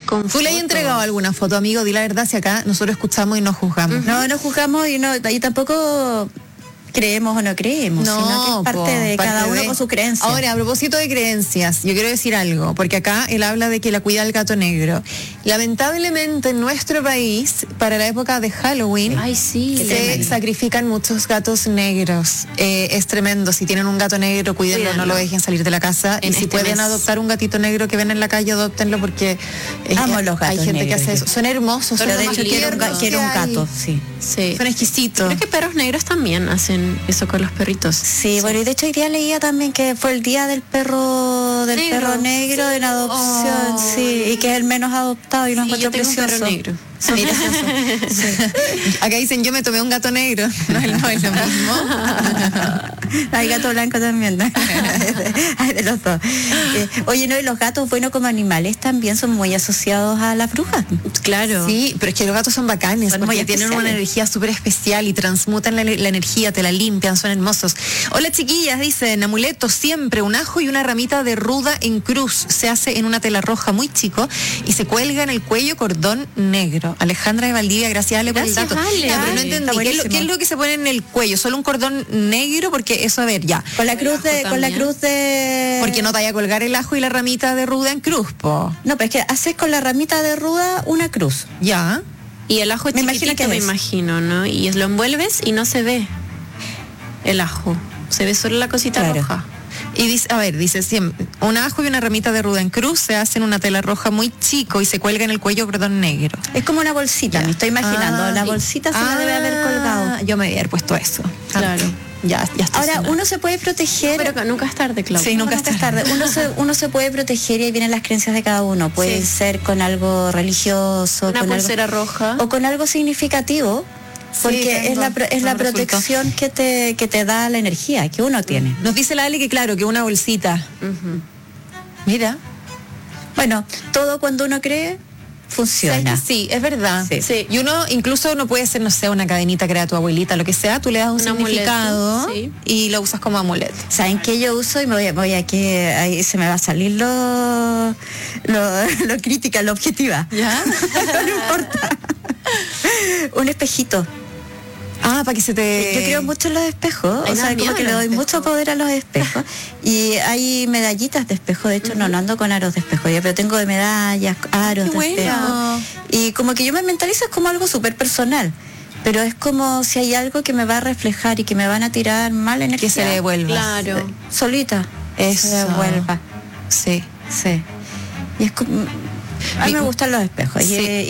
¿Tú le has entregado alguna foto, amigo? Di la verdad, si acá nosotros escuchamos y no juzgamos. No juzgamos y tampoco creemos o no creemos, sino que es parte de cada uno con su creencia. Ahora, a propósito de creencias, yo quiero decir algo, porque acá él habla de que la cuida el gato negro. Lamentablemente en nuestro país, para la época de Halloween, se sacrifican muchos gatos negros. Es tremendo. Si tienen un gato negro, cuídenlo, no lo dejen salir de la casa. Y si pueden adoptar un gatito negro que ven en la calle, adóptenlo, porque amo los gatos hay gente negros, que hace eso. Son hermosos. Pero de hecho quiero un gato, sí. Son exquisitos. Creo que perros negros también hacen eso con los perritos. Sí, bueno, y de hecho hoy día leía también que fue el día del perro negro de la adopción, sí, y que es el menos adoptado y lo encuentro precioso. Un perro negro. Mira, acá dicen yo me tomé un gato negro. No es lo mismo. Hay gato blanco también, ¿no? Hay de los dos. Oye, no, y los gatos, bueno, como animales también son muy asociados a las brujas. Claro. Sí, pero es que los gatos son bacanes, son porque tienen una energía súper especial y transmutan la energía, te la limpian, son hermosos. Hola chiquillas, dicen, amuletos siempre, un ajo y una ramita de ruda en cruz. Se hace en una tela roja muy chico y se cuelga en el cuello cordón negro. Alejandra de Valdivia, gracias Ale por el dato. Ya, pero no entendí, ¿qué es lo que se pone en el cuello? ¿Solo un cordón negro? Porque eso, a ver, ya. Con la cruz de... Porque no te vaya a colgar el ajo y la ramita de ruda en cruz, po. No, pero es que haces con la ramita de ruda una cruz. Ya. Y el ajo chiquitito, me imagino, ¿no? Y lo envuelves y no se ve el ajo. Se ve solo la cosita roja. Y dice siempre, un ajo y una ramita de ruda en cruz se hacen una tela roja muy chico y se cuelga en el cuello cordón negro. Es como una bolsita, me estoy imaginando. La bolsita se la debe haber colgado. Yo me había puesto eso. Claro. Ya estoy Ahora, sonando. uno se puede proteger. No, pero nunca es tarde, Clau. Sí, nunca es tarde. Uno se puede proteger y ahí vienen las creencias de cada uno. Puede ser con algo religioso, una pulsera roja. O con algo significativo. Porque es la protección que te da la energía que uno tiene. Nos dice la Ale que claro, que una bolsita. Mira. Bueno, todo cuando uno cree funciona. Sí, es verdad. Sí. Y uno incluso no puede ser, no sé, una cadenita que crea tu abuelita, lo que sea, tú le das un significado y lo usas como amuleto. ¿Saben qué yo uso? Y me voy a que ahí se me va a salir lo crítica, lo objetiva. ¿Ya? No importa. Un espejito. Para que se te... Yo creo mucho en los espejos, o sea, como que le doy mucho poder a los espejos. Y hay medallitas de espejo, de hecho no ando con aros de espejo, pero tengo de medallas, aros de espejo. Y como que yo me mentalizo es como algo súper personal. Pero es como si hay algo que me va a reflejar y que me van a tirar mala energía. Que se le devuelva. Claro. Solita. Eso. Se devuelva. Sí. Y es como... A mí me gustan los espejos. Sí.